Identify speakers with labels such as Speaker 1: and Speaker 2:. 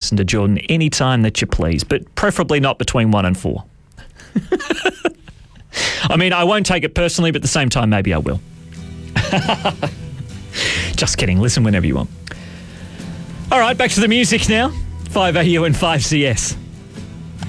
Speaker 1: listen to Jordan any time that you please, but preferably not between 1 and 4. I mean, I won't take it personally, but at the same time, maybe I will. Just kidding. Listen whenever you want. All right, back to the music now. 5AU and 5CS.